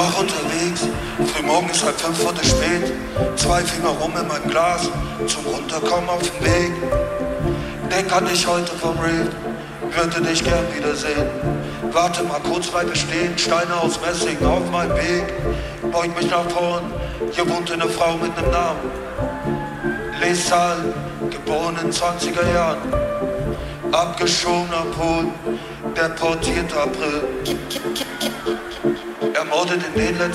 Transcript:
noch unterwegs, frühmorgen ist 4:30 wurde spät. 2 Finger rum in meinem Glas, zum Runterkommen auf dem Weg. Denk an dich heute vom Raid, würde dich gern wiedersehen. Warte mal kurz, bleib stehen, Steine aus Messing auf meinem Weg. Beug mich nach vorn, hier wohnt eine Frau mit nem Namen. Lesal, geboren in 20er Jahren. Abgeschobener Polen, deportiert April. Ermordet in den letzten